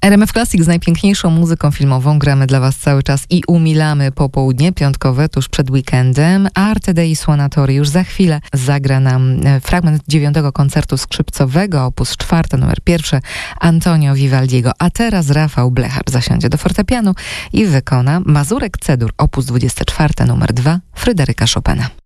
RMF Classic z najpiękniejszą muzyką filmową gramy dla Was cały czas i umilamy popołudnie piątkowe tuż przed weekendem. Arte Dei Suonatori już za chwilę zagra nam fragment 9. koncertu skrzypcowego, opus 4, numer 1 Antonio Vivaldiego. A teraz Rafał Blechar zasiądzie do fortepianu i wykona Mazurek C-dur, opus 24, numer 2 Fryderyka Chopina.